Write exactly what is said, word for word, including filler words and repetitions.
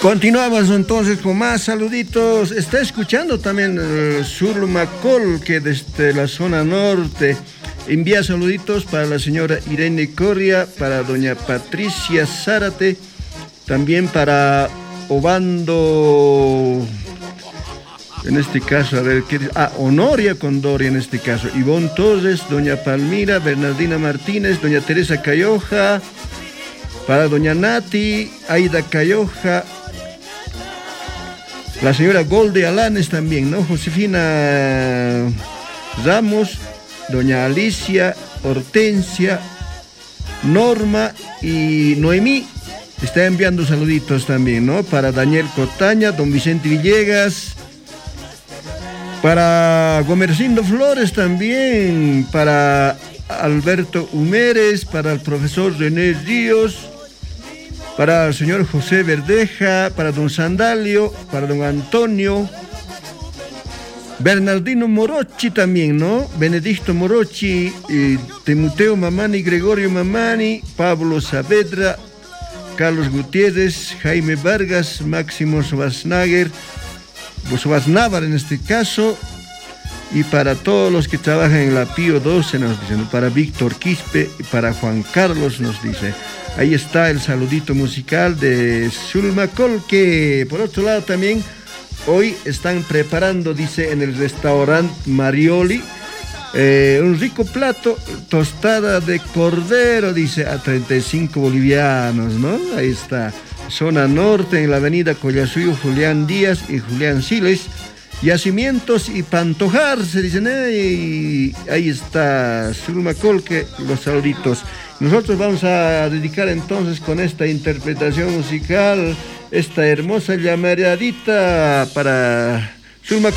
Continuamos entonces con más saluditos. Está escuchando también uh, Surmacol, que desde la zona norte envía saluditos para la señora Irene Corria, para doña Patricia Zárate, también para Obando, en este caso, a ver, ¿qué dice? Ah, Honoria Condoria en este caso, Ivonne Torres, doña Palmira, Bernardina Martínez, doña Teresa Cayoja, para doña Nati, Aida Cayoja, la señora Golde Alanes también, ¿no? Josefina Ramos, doña Alicia, Hortensia, Norma y Noemí. Está enviando saluditos también, ¿no? Para Daniel Cotaña, don Vicente Villegas, para Gomercindo Flores también, para Alberto Humérez, para el profesor René Ríos, para el señor José Verdeja, para don Sandalio, para don Antonio, Bernardino Morochi también, ¿no? Benedicto Morochi, eh, Timoteo Mamani, Gregorio Mamani, Pablo Saavedra, Carlos Gutiérrez, Jaime Vargas, Máximo Schwarzenegger, Schwarzenegger en este caso, y para todos los que trabajan en la Pío doce, nos dicen, para Víctor Quispe y para Juan Carlos, nos dice. Ahí está el saludito musical de Sulmacol, que por otro lado también hoy están preparando, dice, en el restaurante Marioli, eh, un rico plato, tostada de cordero, dice, a treinta y cinco bolivianos, ¿no? Ahí está, zona norte, en la avenida Collasuyo, Julián Díaz y Julián Siles, Yacimientos y Pantojar, se dicen, eh, y ahí está Sulmacol, que los saluditos. Nosotros vamos a dedicar entonces con esta interpretación musical, esta hermosa llamadita para Sulmacol.